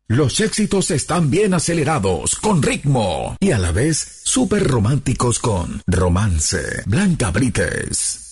Los éxitos están bien acelerados, con ritmo y a la vez súper románticos con Romance. Blanca Brites.